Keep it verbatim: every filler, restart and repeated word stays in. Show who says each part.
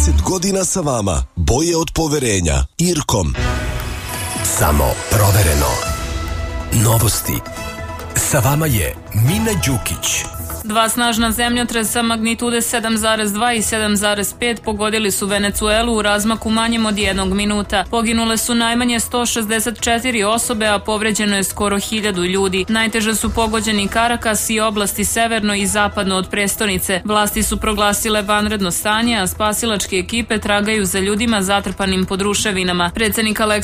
Speaker 1: trideset godina sa vama. Boje od poverenja. Irkom.
Speaker 2: Samo provereno. Novosti. Sa vama je Mina Đukić.
Speaker 3: Dva snažna zemljotresa magnitude sedam zarez dva i sedam zarez pet pogodili su Venecuelu u razmaku manjem od jednog minuta. Poginule su najmanje sto šezdeset četiri osobe, a povređeno je skoro hiljadu ljudi. Najteže su pogođeni Karakas i oblasti severno i zapadno od prestonice. Vlasti su proglasile vanredno stanje, a spasilačke ekipe tragaju za ljudima zatrpanim pod ruševinama. Predsednik Aleksandar